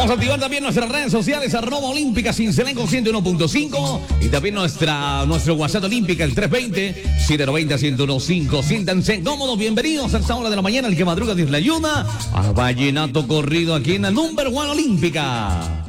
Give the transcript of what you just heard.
Vamos a activar también nuestras redes sociales, @olímpica Cincelenco 101.5 y también nuestro WhatsApp Olímpica, el 320-790-1015. Siéntanse cómodos, bienvenidos a esta hora de la mañana, el que madruga Dios le ayuda, a Vallenato Corrido aquí en la Number One Olímpica.